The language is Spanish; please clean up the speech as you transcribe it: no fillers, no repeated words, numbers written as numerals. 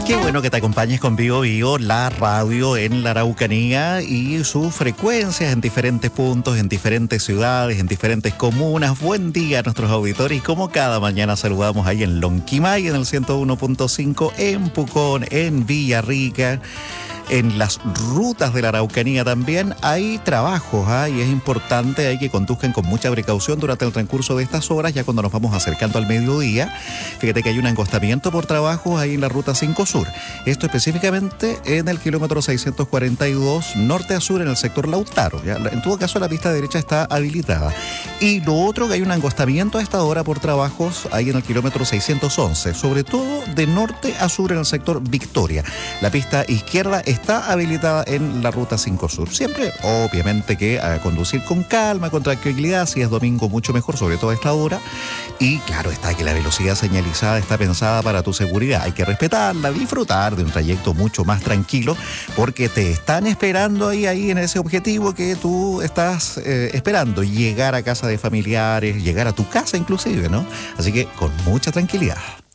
Qué bueno que te acompañes con Bio Bio, la radio en la Araucanía y sus frecuencias en diferentes puntos, en diferentes ciudades, en diferentes comunas. Buen día a nuestros auditores y como cada mañana saludamos ahí en Lonquimay, en el 101.5, en Pucón, en Villarrica. En las rutas de la Araucanía también hay trabajos, y es importante hay que conduzcan con mucha precaución durante el transcurso de estas horas, ya cuando nos vamos acercando al mediodía. Fíjate que hay un encostamiento por trabajos ahí en la ruta 5 Sur. Esto específicamente en el kilómetro 642 norte a sur en el sector Lautaro. ¿Ya? En todo caso la pista derecha está habilitada. Y lo otro que hay un encostamiento a esta hora por trabajos ahí en el kilómetro 611, sobre todo de norte a sur en el sector Victoria. La pista izquierda está habilitada en la ruta 5 Sur. Siempre, obviamente, que a conducir con calma, con tranquilidad. Si es domingo, mucho mejor, sobre todo a esta hora. Y claro está que la velocidad señalizada está pensada para tu seguridad. Hay que respetarla, disfrutar de un trayecto mucho más tranquilo, porque te están esperando ahí en ese objetivo que tú estás esperando. Llegar a casa de familiares, llegar a tu casa inclusive, ¿no? Así que con mucha tranquilidad.